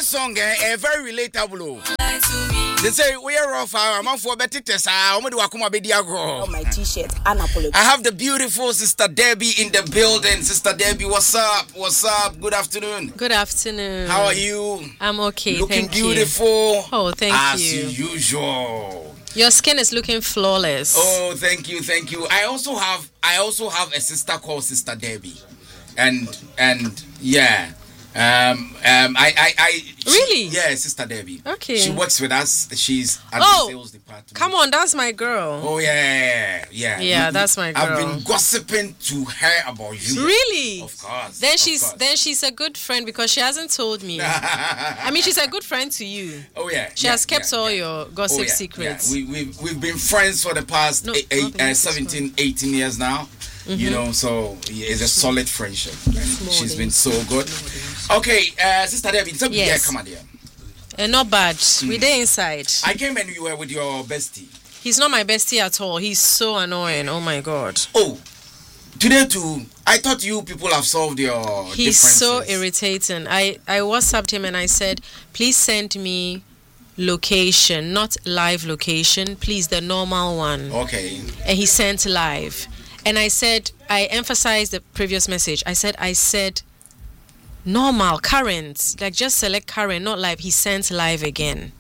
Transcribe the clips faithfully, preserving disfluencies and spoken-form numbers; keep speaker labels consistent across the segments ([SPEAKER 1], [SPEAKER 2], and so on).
[SPEAKER 1] next song eh, very relatable. They say we are rough. I'm on for better test. I'm going to come be
[SPEAKER 2] Oh, my T-shirt. Unapologetic.
[SPEAKER 1] I have the beautiful Sister Debbie in the building. Sister Debbie, what's up? What's up? Good afternoon.
[SPEAKER 3] Good afternoon.
[SPEAKER 1] How are you?
[SPEAKER 3] I'm okay.
[SPEAKER 1] Looking
[SPEAKER 3] thank
[SPEAKER 1] beautiful.
[SPEAKER 3] You. Oh, thank
[SPEAKER 1] as
[SPEAKER 3] you.
[SPEAKER 1] As usual.
[SPEAKER 3] Your skin is looking flawless.
[SPEAKER 1] Oh, thank you, thank you. I also have I also have a sister called Sister Debbie, and and yeah. Um, um, I, I, I, she,
[SPEAKER 3] really?
[SPEAKER 1] Yeah, Sister Debbie.
[SPEAKER 3] Okay.
[SPEAKER 1] She works with us. She's at
[SPEAKER 3] oh,
[SPEAKER 1] the sales department.
[SPEAKER 3] Come on, that's my girl.
[SPEAKER 1] Oh, yeah, yeah.
[SPEAKER 3] Yeah,
[SPEAKER 1] we,
[SPEAKER 3] that's my girl.
[SPEAKER 1] I've been gossiping to her about you.
[SPEAKER 3] Really?
[SPEAKER 1] Of course.
[SPEAKER 3] Then
[SPEAKER 1] of
[SPEAKER 3] she's,
[SPEAKER 1] course.
[SPEAKER 3] then she's a good friend because she hasn't told me. I mean, she's a good friend to you.
[SPEAKER 1] Oh, yeah.
[SPEAKER 3] She
[SPEAKER 1] yeah,
[SPEAKER 3] has kept
[SPEAKER 1] yeah,
[SPEAKER 3] all
[SPEAKER 1] yeah.
[SPEAKER 3] your gossip
[SPEAKER 1] oh, yeah,
[SPEAKER 3] secrets.
[SPEAKER 1] Yeah. We, we've, we've been friends for the past
[SPEAKER 3] no,
[SPEAKER 1] eight, eight, uh, seventeen, eighteen years now. Mm-hmm. You know, so yeah, it's a solid friendship. She's been so good. Okay, uh, Sister Debbie, tell me, yes. Yeah, come on here.
[SPEAKER 3] Uh, not bad. Mm. We're there inside.
[SPEAKER 1] I came and you were with your bestie.
[SPEAKER 3] He's not my bestie at all. He's so annoying. Oh my God.
[SPEAKER 1] Oh, today too. I thought you people have solved your
[SPEAKER 3] He's so irritating. I, I WhatsApped him and I said, please send me location, not live location. Please, the normal one.
[SPEAKER 1] Okay.
[SPEAKER 3] And he sent live. And I said, I emphasized the previous message. I said, I said, normal, current. Like, just select current, not live. He sent live again.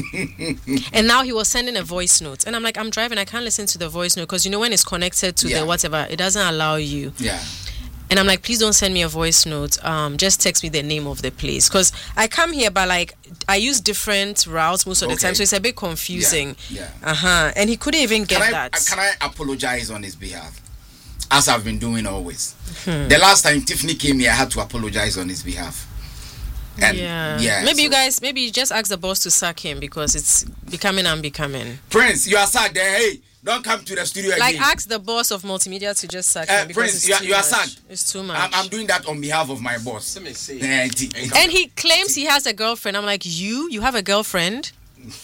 [SPEAKER 3] And now he was sending a voice note. And I'm like, I'm driving. I can't listen to the voice note. Because, you know, when it's connected to yeah. the whatever, it doesn't allow you.
[SPEAKER 1] Yeah.
[SPEAKER 3] And I'm like, please don't send me a voice note. Um, just text me the name of the place. Because I come here, but, like, I use different routes most of
[SPEAKER 1] okay.
[SPEAKER 3] the time. So it's a bit confusing.
[SPEAKER 1] Yeah. yeah.
[SPEAKER 3] Uh-huh. And he couldn't even get
[SPEAKER 1] can I,
[SPEAKER 3] that.
[SPEAKER 1] Can I apologize on his behalf? As I've been doing always. Hmm. The last time Tiffany came here, I had to apologize on his behalf. And
[SPEAKER 3] yeah.
[SPEAKER 1] yeah.
[SPEAKER 3] Maybe
[SPEAKER 1] so.
[SPEAKER 3] you guys, maybe you just ask the boss to sack him because it's becoming unbecoming.
[SPEAKER 1] Prince, you are sacked there. Hey, don't come to the studio
[SPEAKER 3] like,
[SPEAKER 1] again.
[SPEAKER 3] Like, ask the boss of multimedia to just sack
[SPEAKER 1] uh,
[SPEAKER 3] him because
[SPEAKER 1] Prince,
[SPEAKER 3] it's
[SPEAKER 1] you are,
[SPEAKER 3] too
[SPEAKER 1] you are
[SPEAKER 3] much.
[SPEAKER 1] sacked.
[SPEAKER 3] It's too much.
[SPEAKER 1] I'm, I'm doing that on behalf of my boss.
[SPEAKER 4] Let me see.
[SPEAKER 1] Uh,
[SPEAKER 3] and he claims he has a girlfriend. I'm like, you? You have a girlfriend?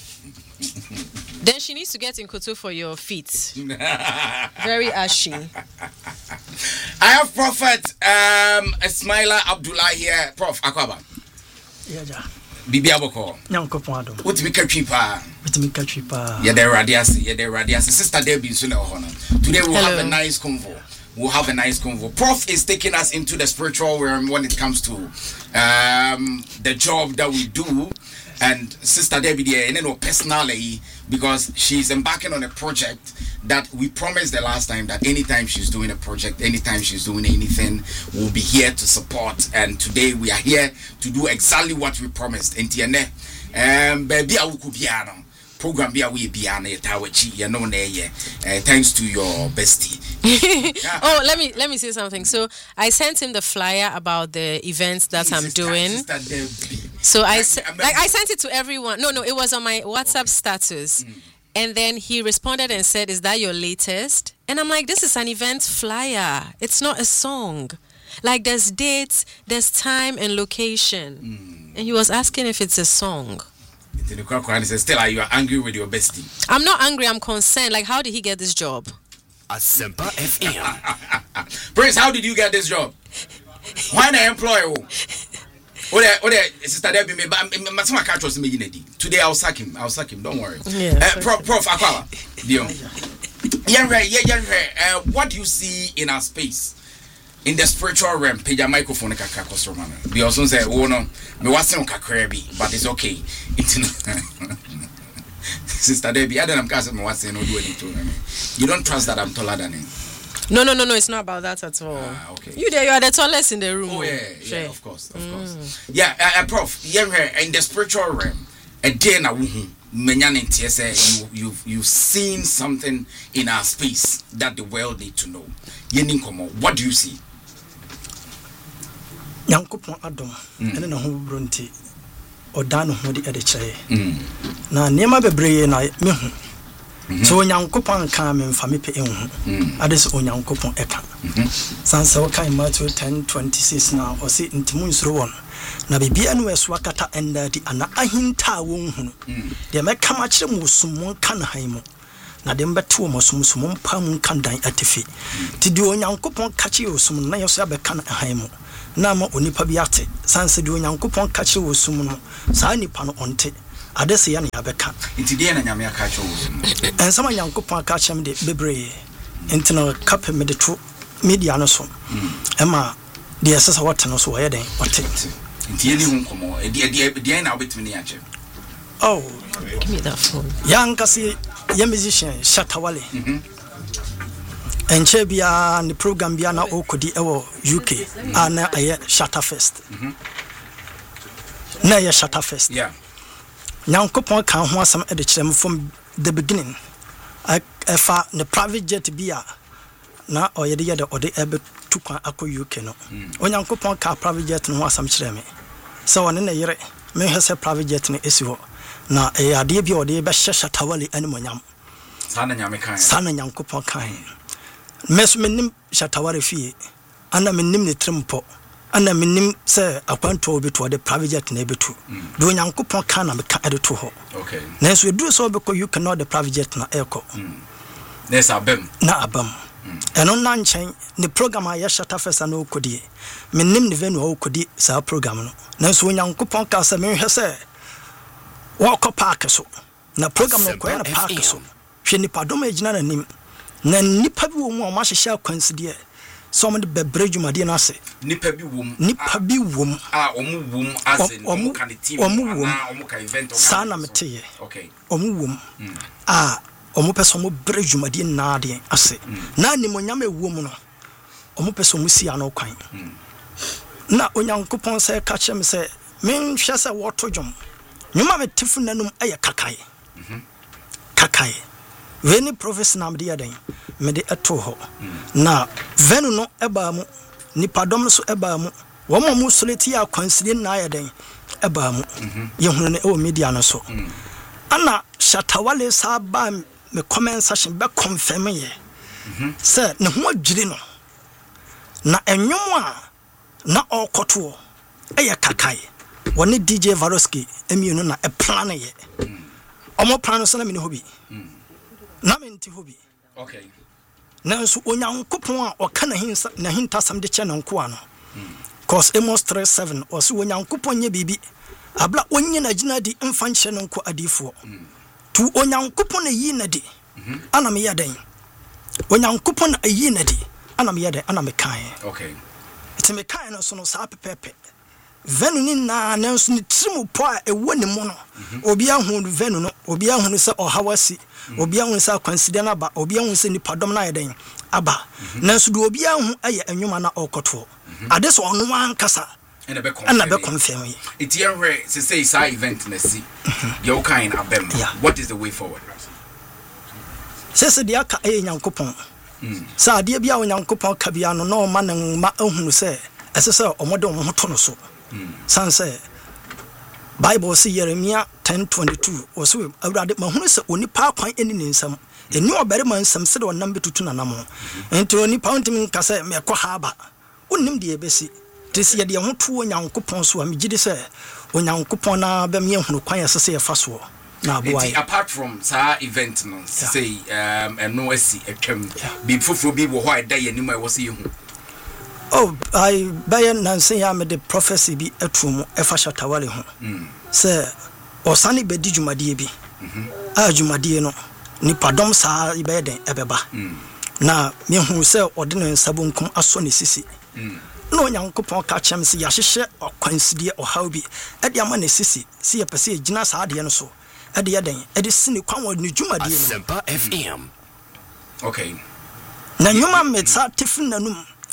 [SPEAKER 3] Then she needs to get in kutu for your feet. Very ashy.
[SPEAKER 1] I have Prophet um, Ismaila Abdullah here. Prof Akwaba.
[SPEAKER 5] Yeah, yeah.
[SPEAKER 1] Bibi Aboko.
[SPEAKER 5] Nyankopon.
[SPEAKER 1] What me catch pa?
[SPEAKER 5] What me catch pa?
[SPEAKER 1] Yeah, the radiasi. Yeah, the radiasi. Sister Debbie Sule Ohana. Today we'll
[SPEAKER 3] Hello.
[SPEAKER 1] have a nice convo. We'll have a nice convo. Prof is taking us into the spiritual realm when it comes to um, the job that we do. And Sister Debbie there, and then personally, because she's embarking on a project that we promised the last time that anytime she's doing a project, anytime she's doing anything, we'll be here to support. And today we are here to do exactly what we promised. And um, baby, I program be away beyond it. You know, thanks to your bestie.
[SPEAKER 3] Oh, let me let me say something. So I sent him the flyer about the events that I'm
[SPEAKER 1] Sister,
[SPEAKER 3] doing.
[SPEAKER 1] Sister Debbie.
[SPEAKER 3] So I, I like I sent it to everyone. No, no, it was on my WhatsApp okay. status. Mm. And then he responded and said, "Is that your latest?" And I'm like, "This is an event flyer. It's not a song. Like there's dates, there's time and location." Mm. And he was asking if it's a song.
[SPEAKER 1] Still, are you angry with your bestie?
[SPEAKER 3] I'm not angry. I'm concerned. Like, how did he get this job?
[SPEAKER 4] Asempa F M.
[SPEAKER 1] Prince, how did you get this job? Why not employ you? Ode, ode, Sister Debbie, me, but my catch was me today. I'll sack him. I'll sack him. Don't worry.
[SPEAKER 3] Yeah,
[SPEAKER 1] uh, Prof, Prof, Akwaba, Dio. Yeah, right. Yeah, yeah, right. What do you see in our space? In the spiritual realm, page a microphone kakra kosromana. They also say, "Oh no, me wasn't kakra bi, but it's okay." It's Sister Debbie, I don't know because me wasn't no do anything to me. You don't trust that I'm taller than him.
[SPEAKER 3] No, no, no, no. It's not about that at all.
[SPEAKER 1] Ah, okay.
[SPEAKER 3] You there? You are the tallest in the room.
[SPEAKER 1] Oh yeah,
[SPEAKER 3] sure.
[SPEAKER 1] yeah, of course, of
[SPEAKER 3] mm.
[SPEAKER 1] course. Yeah, uh, uh, Prof. Yeah, in the spiritual realm, a day na wuhu. You you've you've seen something in our space that the world need to know. What do you see?
[SPEAKER 5] Nyankopon adom ene na ho bronti odano ho di ede kire na niema bebreye na mehu so Nyankopon kan me mfa me pe enhu ade so Nyankopon eka sanse wo kan Matthew ten twenty-six na o se ntimu nsuro won na bibia no eso akata enda di ana ahinta won hu de meka ma kire mu sumon kan han mu na de mbete wo mosumsum mpa mu kan dan atefi ti di Onyankopon ka kire osum na yeso abeka na han mu na ma onipa bi ate sanse de onyankopon ka kire wo sum no saa nipa no onte adese ya ne abeka
[SPEAKER 1] nti de na nyame aka kire wo sum
[SPEAKER 5] ensama nyankopon aka kire me de bebre enti no kape me de to media no so ema de esesa what no so ye den ote
[SPEAKER 1] nti yeli hu komo e de de na obetimi ne ache
[SPEAKER 5] oh
[SPEAKER 3] give me that phone
[SPEAKER 5] yankasi ye musician Shatawale mhm enche bia ne program bia na okodi ewo U K ana aye Shatterfest mhm na ye Shatterfest
[SPEAKER 1] yeah
[SPEAKER 5] nyankopon kan ho asam e de kirem from the beginning efa ne private jet bia na oyede yede ode ebe tukwa akọ U K no onyankopon ka private jet no asam kireme so woni ne yere me hese private jet no esi ho na e ade bia ode be Shatawale animonyam
[SPEAKER 1] sana nyame kan
[SPEAKER 5] sana nyankopon kan mes menim Shatawale fie ana menim ne trempo ana menim se akwanto obeto de private jet na ebetu do nyankopon kan na me ka edeto ho
[SPEAKER 1] okay
[SPEAKER 5] na so edu so be ko you cannot the private jet na eko
[SPEAKER 1] nesa abem
[SPEAKER 5] na abam eno na nchen ne program aye Shatterfest na okodi menim ne venue okodi sa program no na so nyankopon ka se me hwe se wo ko park so na program no ko na park so hwe ni padom agina na nim na nipa bi wo mu o ma hyehyɛ akwanside some de bebre dwumade na ase
[SPEAKER 1] nipa bi wom
[SPEAKER 5] nipa bi wom
[SPEAKER 1] ah omu wom ase omu kan team na omu kan event
[SPEAKER 5] sana meteye
[SPEAKER 1] okay
[SPEAKER 5] omu wom ah omu person mo bre dwumade na de ase na ni monyam ewom no omu person mo sia no kwan na onyankopon se ka chem se men hwe se woto dwom nyuma me tifu nanum eye kakae kakae veni professional me de yaden me de eto ho na venu no eba mu nipadom so eba mu wo mo mu soleti ya kwanside na yaden eba mu ye hunu ne o media no so ana Shatawale sa ba me comment section be confirm ye se ne ho adwiri no na enwom a na okoto eye kakae woni D J Varoski emienu na e plan ye omo plan so na me ne hobi na me nti hobi
[SPEAKER 1] okay
[SPEAKER 5] nanso onyankopon a okana hinsa na hintasam de che na nko ano cause Amos three seven oso onyankopon nye bibi abla onye na gina di mfa nche no nko adifo tu onyankopon na yi na di ana me yaden onyankopon na yi na di ana me yaden ana me kan
[SPEAKER 1] okay
[SPEAKER 5] ite me kan no so no sa pepepe venu ni na nanso ni trimu po a ewo ne mu no obi ahu venu no obi ahu se ohawasi obi ahu se akwanside na ba obi ahu se nipadom na yeden aba nanso do obi ahu aye anwuma na okoto ade so ono ankasa
[SPEAKER 1] ena be
[SPEAKER 5] confirm ena be confirm ye
[SPEAKER 1] iti enwe se say sa event na si de o kind abem what is the way forward
[SPEAKER 5] se se dia ka aye nyankopon sa ade bia onyankopon ka bia no no ma nan ma ahunu se ese se omode omo to no so sanse Bible say Jeremiah ten twenty-two oso awurade mahunu se onipa kwan eni ne nsam eni obere man nsam se de onam betutu na nam enti onipa ontimi nka se me kɔ ha ba onnim de ebesi tisi ye de ho to onyankopɔn so amigide se onyankopɔn na be me hunu kwan yesese ye fa so na boy
[SPEAKER 1] apart from sa event no say um eno asi atwam bi foforo bi wo ho a da ye nim a wo se ye hu
[SPEAKER 5] oh I bayan nansen ya me de prophecy bi atum efa Shatawale ho se osani be di dwumade bi a dwumade no ni padom sa ibe den ebeba na me hu se ode no nsabonkum aso ne sisi na onyankopon ka chem se ya hyehye okwanside ohaw bi e de ama ne sisi se ye pese e gina sa ade no so e de ye den e de sini kwan wo ne dwumade no
[SPEAKER 4] Asempa F M
[SPEAKER 1] okay
[SPEAKER 5] na nyuma me sa tifin nanum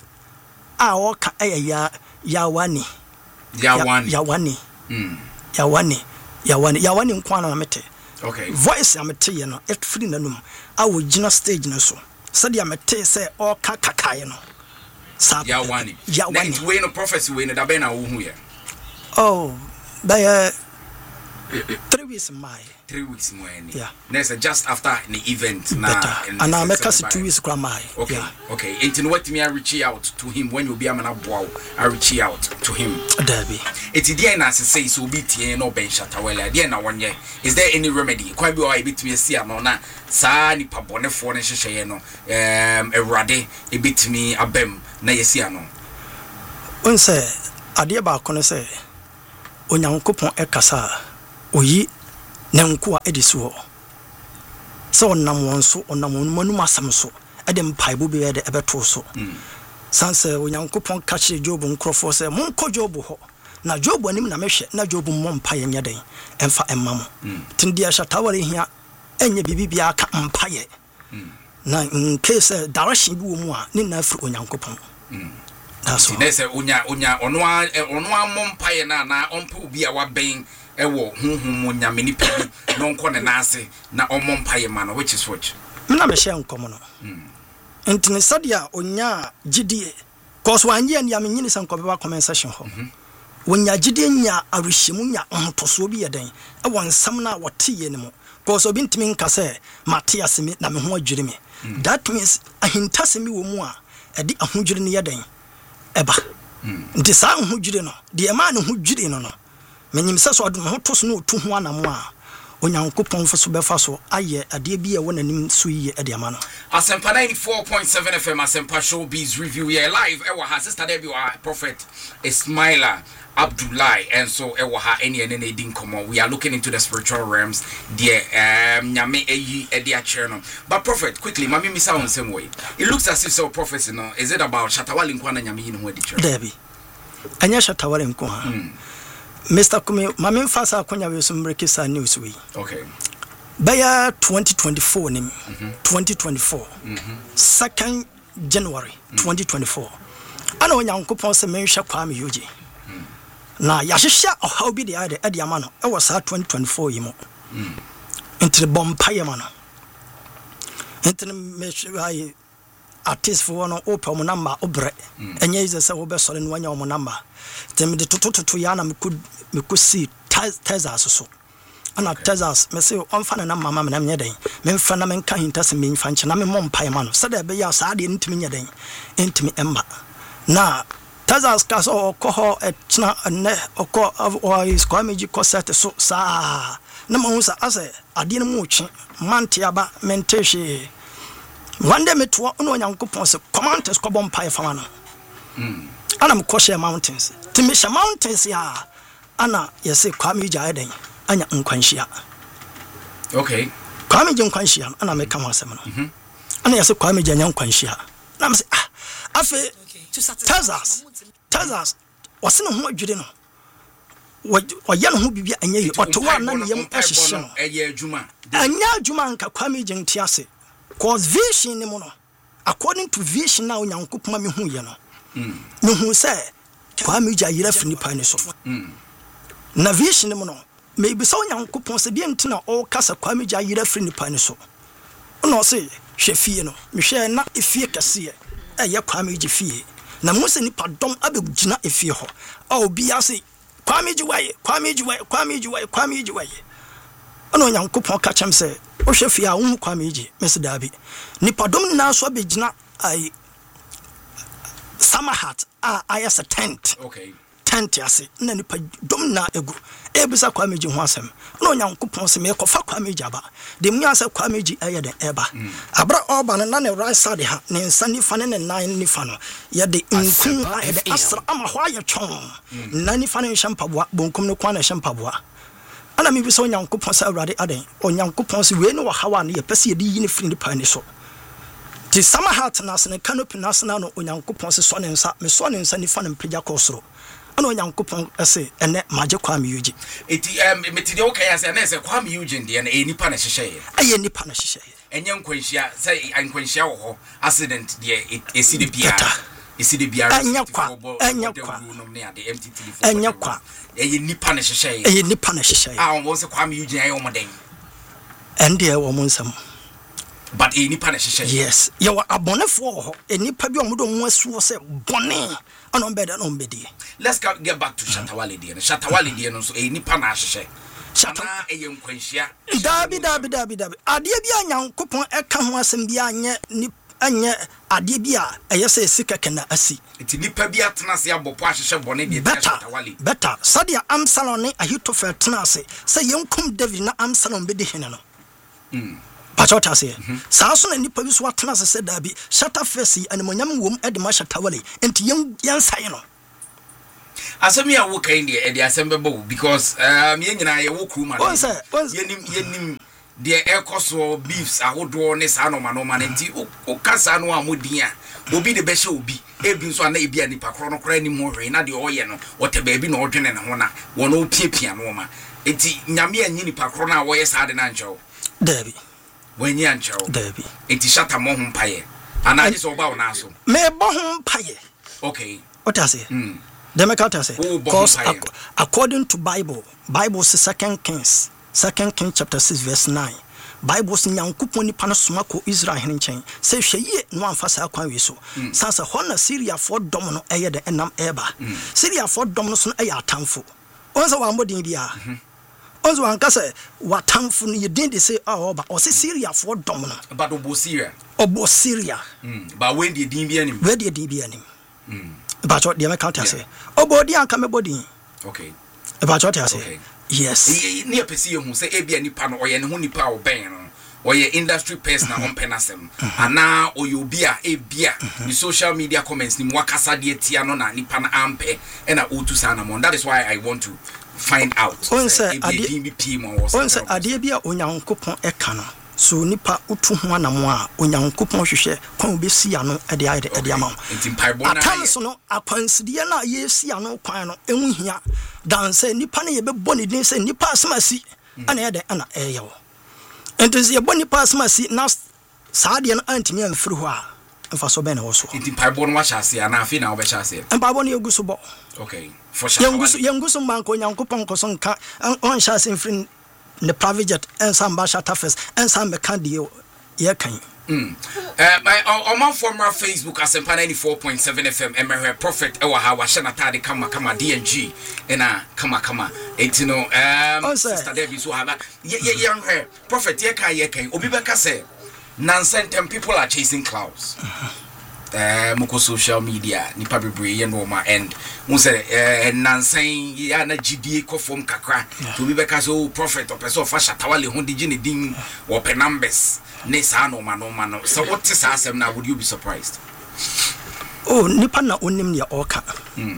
[SPEAKER 5] a woka eye ya yawani
[SPEAKER 1] yawani
[SPEAKER 5] yawani mm yawani yawani yawani nkwana na mete
[SPEAKER 1] okay
[SPEAKER 5] voice amete ye no it free nanum a wo gina stage no so said ya mete say o ka kakaye no sa
[SPEAKER 1] yawani
[SPEAKER 5] yawani
[SPEAKER 1] we no prophecy we no da be na wo hu ye
[SPEAKER 5] oh by uh, three weeks my
[SPEAKER 1] three weeks more any
[SPEAKER 5] yeah
[SPEAKER 1] next just after the event na
[SPEAKER 5] and I make us two weeks grandma
[SPEAKER 1] okay yeah. Okay and you what me I reach out to him when you be amana boa I reach out to him
[SPEAKER 5] Derby
[SPEAKER 1] it dey na say so be tie no ben Shatawale dey na wonye is there any remedy quite be o bit me see am na sa ni pabonefo ne hyehyeye no um erade e bit me abem na yesi ano
[SPEAKER 5] Unse adeɛ baako ne sɛ onyankopɔn ɛkasa oyi nanku a edisi hɔ sɛ ɔnam wɔn so ɔnam wɔn manum asɛm so ɛde mpaibo bi ɛde ɛbɛto so sanse onyankopɔn ka kyerɛ Job nkrɔfoɔ sɛ monkɔ Job hɔ na Job anim na mehwɛ na Job mmɔ mpaeɛ nyɛ den ɛmfa ɛma mo tindia shataware hia ɛnyɛ bibi bia ka mpaeɛ na in case direction bi wo mu a ne na afiri onyankopɔn that's all.
[SPEAKER 1] Say onya onya ono ono amompaye na na ompa obi a waben ewo honhom onyame ni pebi no nko ne nase na omompaye ma no which is which
[SPEAKER 5] me na me share nkomo no entine sadia onya gidie cause wanye ania me nyini san kobeba comment section ho wonya gidie nya arihyimu nya ontoso bi yeden e won nsam na wotiye ne mo cause obi ntimi nka se matias me na me ho adwiri me that means ahintase me wo mu a edi ahodwiri ne yeden eba nti saa ho dwiri no de ema ne ho dwiri no no menyim sɛ so ɔdom ho to so no tu ho anam a onyankopɔn fo so bɛfa so ayɛ ade bi a wonanim so yi ade ama no
[SPEAKER 1] Asempa ninety-four point seven F M Asempa Showbiz review here live ewa ha sister Debbie wa Prophet Ismaila Abdullahi and so ewa ha any and any din komo we are looking into the spiritual realms there um nyame eyi ede a channel but Prophet quickly mami misa on same way it looks as if so prophecy no is it about Shatawale nkwa na nyame yi no ho edi church
[SPEAKER 5] Debbie anya Shatawale nkwa hmm. Mister Kumi mami mfasa akonya we so mreke sa news we
[SPEAKER 1] okay
[SPEAKER 5] baya twenty twenty-four nim
[SPEAKER 1] mm-hmm.
[SPEAKER 5] twenty twenty-four
[SPEAKER 1] mm-hmm.
[SPEAKER 5] second January mm-hmm. twenty twenty-four ana onyankopon se menhwe kwa me yoje na yahehya ohaw bi de ade ade ama no e wo sa twenty twenty-four yi mo entre bompa ye ma no entre me ai artist for no open mo number obre enye ize se wo be sore no wanya mo number tem de tototo ya na me ku me ku see tezas so ana tezas me se on fa na mama me na me den me mfa na me nka hintase me mfa nche na me mom pai ma no se da be ya sa de ntimi nya den ntimi emma na tezas ka so ko ho etna ne ko o is ko meji ko set so sa na ma hu sa ase ade ne mu twe mante aba mente hwe one day me to no nyankopon se commanders ko bom pai fa ma no mm ana me ko share mountains timi share mountains ya ana yese kwa meji aden anya nkwanhia
[SPEAKER 1] okay
[SPEAKER 5] kwa meji nkwanhia ana me kama asem no mhm ana yese kwa meji anya nkwanhia na me se ah afi tazas tazas wasene ho adwire no wa ya no ho bibia anya yi otowa na ne yam ahihye no
[SPEAKER 1] eye adwuma
[SPEAKER 5] anya adwuma nka kwa meji ntiase cause vision ni mo no according to vision na onyankopoma me hu ye no mm me hu se kwa meji ayira fini pa ni so mm na vision ni mo no maybe so onyankopon se bi ntina o kasa kwa meji ayira fini pa ni so no se hwe fie no me hwe na efie kase eye kwa meji fie na musa ni padom abegina efie ho a obi ase kwa meji waye kwa meji waye kwa meji waye kwa meji waye ono nyankopon ka chem se o hwe fie a wo kwa meji mesdabi ni padom na so abegina ai samahat a ayasa tent
[SPEAKER 1] okay
[SPEAKER 5] tent ase na ni padom na egu ebisa kwa meji ho asem ono nyankopon se me kofa kwa meji aba de mu asa kwa meji aye de eba abra oba na ne right side ha ne nsani fa ne nine ni fa no ye de nkun aye de asra ama ho aye twon nani fa ne shampaboa bonkom ne kwa na shampaboa ana mi bi so nyankopon sa awrade aden onyankopon se we ne wo hawa ne ye pese ye di yi ne firi ne pa ne so ti sama hat na se ne canopy na se na no onyankopon se so ne nsa me so ne nsa ni fa ne mpagya kosoro ana onyankopon ese ene maje kwa me yuji
[SPEAKER 1] eti em metide o kan ase na ese kwa me yuji de na e nipa na hyehye
[SPEAKER 5] aye nipa na hyehye
[SPEAKER 1] enye nkwanhia say nkwanhia wo ho accident de esi de bia esi de bia
[SPEAKER 5] enya kwa enya kwa enya kwa
[SPEAKER 1] eye nipa na hyehye
[SPEAKER 5] eye nipa na hyehye
[SPEAKER 1] ah wo se kwa me yuji aye o moden
[SPEAKER 5] ende e wo monsam
[SPEAKER 1] but e nipa na hyehye
[SPEAKER 5] yes ye wa abonefo ho e nipa bi omodo mu asuo se bone ana ombeda na ombedi
[SPEAKER 1] let's get back to Shatawale die Shatawale die no so e nipa na hyehye Shata eye nkwanhia
[SPEAKER 5] dabi dabi dabi dabi ade bi anyankopon eka ho asem bi anye ni anye ade bi a eye se sika kana asi
[SPEAKER 1] eti nipa bi atena se abopo ahyehye bone die Shatawale
[SPEAKER 5] better sadia Amsalon ne Ahitofel tena se se yenkum David na Amsalon bedi hene no mm Pachota se saa so na nipa bi so atena se dabi Shatafesi animonyam wom edema Shatawale enti yen yen sai no
[SPEAKER 1] asemi a wo kan de e de asembe bo because um ye nyina ye wo kruma ye nim ye nim de ekoso beefs ahodo ne sa no ma no ma nti o kasa no amodin a obi de be hye obi ebi nso ana ebi ani pakro no kra ni mo hwe na de oye no wote ba ebi na odwene ne ho na wo no piapia no ma enti nyame anyi ni pakro na wo ye sa de na ncho
[SPEAKER 5] Debbie
[SPEAKER 1] wenyi ancho
[SPEAKER 5] Debbie
[SPEAKER 1] enti shata mo ho mpaye ana je so ba wo na so
[SPEAKER 5] me bo ho mpaye
[SPEAKER 1] okay
[SPEAKER 5] what I say
[SPEAKER 1] mm
[SPEAKER 5] Them I say because ac according to Bible, Bible says Second Kings, Second Kings chapter six verse nine. Bible says Nyankopon nipa na soma ko Israel hen nchen. Say hwe ye no amfa sa kwan wi so. Sansa hona Syria for dom no eye de enam eba. Syria for dom no so eye atamfo. Onza wa modin bia. Onza wa nka say watamfo no ye din de say ah oba o say Syria for dom no.
[SPEAKER 1] But obo Syria.
[SPEAKER 5] Obo Syria.
[SPEAKER 1] Mm. But when the din bia anim.
[SPEAKER 5] Where the din bia anim. Mm. About what the account I say. Oh, body and come body.
[SPEAKER 1] Okay.
[SPEAKER 5] About what I say.
[SPEAKER 1] Okay.
[SPEAKER 5] Yes.
[SPEAKER 1] Near Pesio who say Abia Nipan or Yanuni Power Ban or your industry person on Penasem. And now or you be a beer. The social media comments in Wakasa de Tiano Nipan Ampe and a Utu Sanamon. That is why I want to find out.
[SPEAKER 5] Once a Adebia Onyankopon Ekana. So nipa utu ho anamo a onyankopon hwehwe kwan obesi ano e de ayde e de ama atam so no akwanside na yesi ano kwan no enhu hia dan se nipa na ye bebo ne din se nipa asmasi ana ye de ana eyewo ento se ye bo nipa asmasi na saade no antimi amfiri ho a mfa so be na wo so
[SPEAKER 1] enti paibo no wa chase ana afi na wo be chase
[SPEAKER 5] empabo no yeguso bo
[SPEAKER 1] okay for sure
[SPEAKER 5] yenguso yenguso manko onyankopon ko so nka on chase mfiri the private jet and some basha toughest and some mechanic yeah can
[SPEAKER 1] mm uh my on my former Facebook Asempa ninety-four point seven F M Emery Prophet ewa ha wa shana tade kama kama D N G ena kama kama etino um Sister Debbie so have ye ye ye Prophet ye kan ye kan obi beka say nonsense people are chasing clouds. Uh, moko social media ni pa bebre ye no ma and mo say eh nansan ya na gidie kofom kakra to bi beka so prophet o person fa shatawale ho digi ne din wo pe numbers ne sa no ma no ma no so what is asem na would you be surprised?
[SPEAKER 5] Oh nipa na onim ne oka mm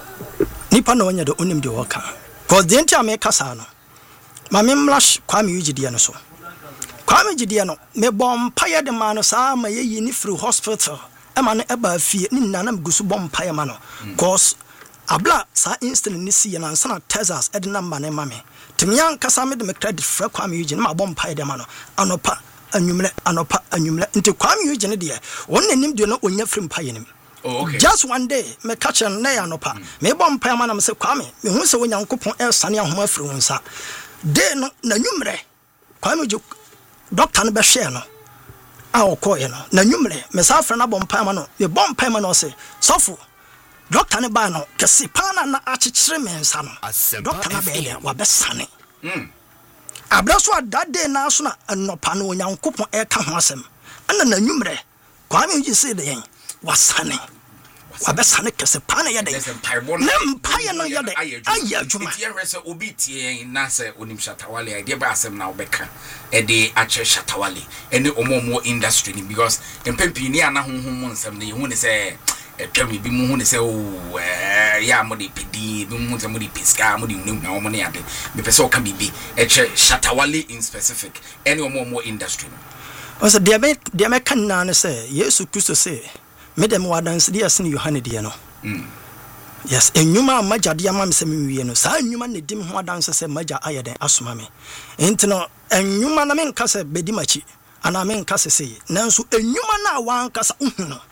[SPEAKER 5] nipa na onya de onim de oka cause the entire me kasa no ma me mlash kwa me ugidie no so kwa me gidie no me bom paye de ma no sa ma ye yi ni free hospital ema no eba fie ni nana mgusu bom paye ma no cause abla sa instant ni si na nsa na Texas edna ma ne ma me timian kasa me de me credit fra kwa me ugidie ma bom paye de ma no anopa anwumle anopa anwumle nti kwa me ugidie ne de won nanim de no onya free paye nim.
[SPEAKER 1] Oh, okay.
[SPEAKER 5] Just one day me catch an na anopa me bom paye ma na me se kwa me me hu se onyankopon e sane ahoma free wonsa de no na nwumre kwa me ugidie doctor no be hwe no a okoye no na nwumre me sa afra na bompa ma no me bompa ma no se sofo doctor ne ba no kesi pa na na achichire me nsa no doctor na be ya wa be sane mm abraso adade na so na anopa no onyankopon e ka ho asem ana na nwumre kwa me uji se de yen wa sane wa be sane kesi pa na ye de na mpa no ye de aye adwuma
[SPEAKER 1] ti ehwe se obi tie na se onim shatawale ide ba asem na obeka e de ache shatawale ene omomo industry ni because empempi ni ana honhom nsem ne hu ne se etwami bi mu hu ne se o ya mo de pedi bi mu se mo de piska mo de nim na omo ne ade me pese o ka bibi e che shatawale in specific ene omomo industry
[SPEAKER 5] o se de me de me kan na ne se Yesu Kristo se me dem wadanse de asene Yohane de no mm yes enwuma maja de ama me se me wie no sa enwuma ne dim ho adanse se maja ayeden asoma me enti no enwuma na me nka se bedi machi ana me nka se se nanso enwuma na wan kasa uhu no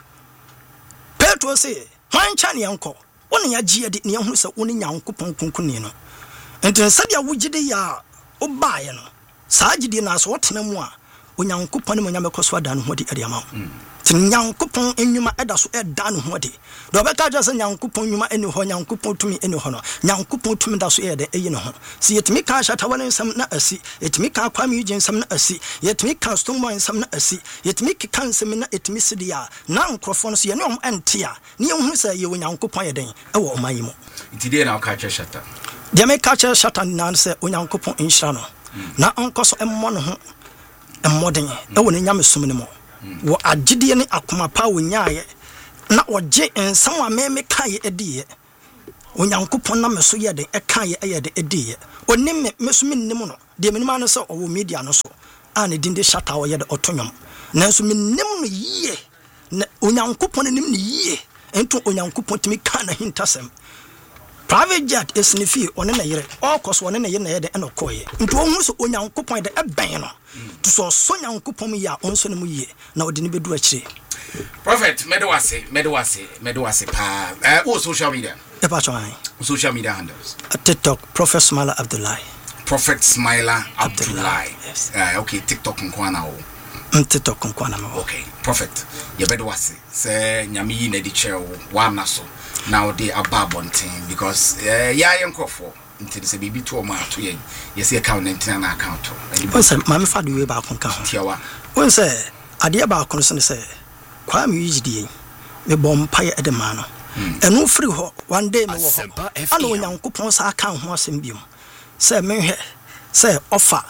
[SPEAKER 5] Petro se hwan cha ne yanko woni ya gie de ne hu se woni nyankopon kunkuni no enti se dia wugide ya obaye no sa gide na so wotena mu a onyankopon ne monyame koso adan ho de ade ama nyankopon enwuma eda so eda no ho de do be ka jase nyankopon enwuma eni ho nyankopon tumi eni ho no nyankopon tumi da so ede eyi no ho si yetimi ka shatawale nsam na asi yetimi ka kwame yuji nsam na asi yetimi ka stomo nsam na asi yetimi ka nsam na etimi sidia na nkrofo no so ye ne om entia ne hu se ye nyankopon ye den e wo omayi mo
[SPEAKER 1] itide na ka che shata
[SPEAKER 5] de me ka che shata nan se onyankopon enhira no na onkoso emmo no ho emmoden e wo ne nyame sum ne mo wo agidie ne akoma pa wo nyaaye na oje ensam a meme kae ediye onyankopon na me so ye de e kan ye ye de edi ye onim me me so me nim no de me nim no so owo media no so an din de shata wo ye de otonwom nanso me nim no ye na onyankopon nim no ye ento onyankopon timi kan na hintasem private jet is ni fi one na yere all cost one na yere na ye de enokoye nto ohun so onyankopon de eben no to so so nyankopon ya onso ne mu ye na odi ne bedu akire.
[SPEAKER 1] Prophet medwase medwase medwase pa eh o social media
[SPEAKER 5] e pa chwan
[SPEAKER 1] social media handles
[SPEAKER 5] TikTok Prophet Smaila Abdullahi
[SPEAKER 1] Prophet Smaila Abdullahi
[SPEAKER 5] yes
[SPEAKER 1] uh, okay TikTok nkwana o
[SPEAKER 5] mm TikTok nkwana me
[SPEAKER 1] okay Prophet ye bedwase se nyame yi na di chewo wa na so now they ababontin because uh, ya yenkofo until se bibi to ma to ye yes account ntina na account
[SPEAKER 5] o se ma me fa do we ba kon ka ho
[SPEAKER 1] tiawa
[SPEAKER 5] o se ade ba kon so ne se kwa me yigidie me bom paye ede ma no enu free ho one day me wo ho ana onyankopon sa aka ho asem biom se me hwe se offer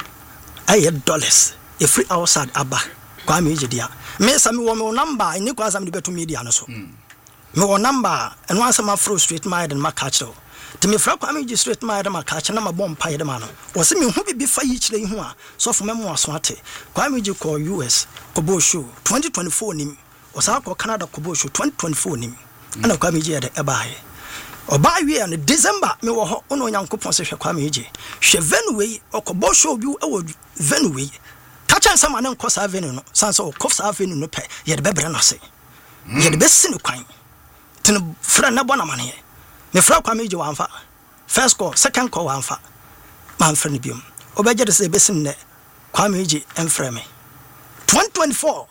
[SPEAKER 5] aye dollars e free outside aba kwa me yigidia me sa me wo me number ni kwa sa me beto media no so me wo number enu asem afro street mind and makachro to me fra kwa me gi street mind ma kache na ma bom paye de ma no wo se me hu bibi fa yi kire hu a so fo me mo aso ate kwa me gi ko U S ko bo show twenty twenty-four nim osa ko Canada ko bo show twenty twenty-four nim ana kwa me gi de ebae oba wi an December me wo ho ono nyankopon se hwe kwa me gi hwe venue okobo show bi e wo venue kacha nsama ne nko sa venue no sanso ko sa venue no pe ye de bebre na se ye de besine kwan tin fra na bona mane me fra kwa me gi wanfa first call second call wanfa man fra ne biom obeje de se besin ne kwa me gi enfra me twenty twenty-four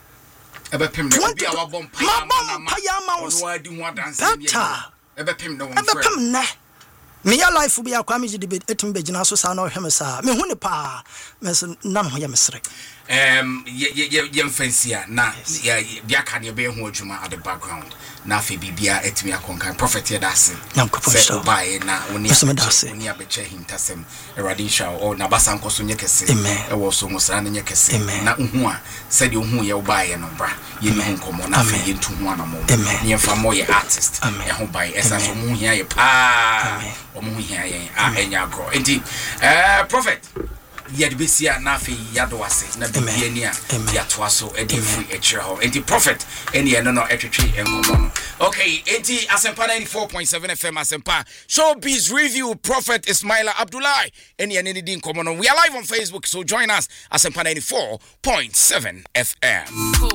[SPEAKER 1] ebe pem ne bi a wabom pa ya ma no adi hu adanse bi ebe pem ne won fra
[SPEAKER 5] ebe pem ne me ya life bi akwa me gi de etim be gina so sa na ohwem sa me hu ne pa me so nam ho ya mesre
[SPEAKER 1] um ye ye ye mfansia na ya bia ka ne be hu adwuma at the background na fe bibia etimi akonkan prophet ye dase
[SPEAKER 5] se
[SPEAKER 1] obae na oni oni abeche hintasem eradi sha o na basa nkoso nye kese e wo so musra nye kese na uhu a se de uhu ye obae no bra ye ni honkomo na fe ye ntu hu anamo ni emfa mo ye artist e ho bae esa so mu hia ye pa o mu hia ye a enya gro enti eh prophet yet be see na fe yadwase na bibia ni a yatoa so e dey free e kire ho enti prophet eni eno no etwetwe enkomo. Okay, enti Asempa ninety-four point seven F M Asempa Showbiz Review Prophet Smaila Abdullahi eni eni di enkomo no. We are live on Facebook, so join us Asempa ninety-four point seven F M.